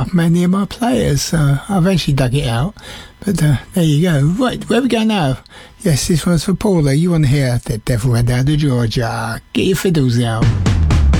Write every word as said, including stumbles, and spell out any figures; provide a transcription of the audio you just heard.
up many of my players, so I eventually dug it out. But uh, there you go. Right, where we go now? Yes, this one's for Paula. You want to hear The Devil Went Down to Georgia. Get your fiddles out.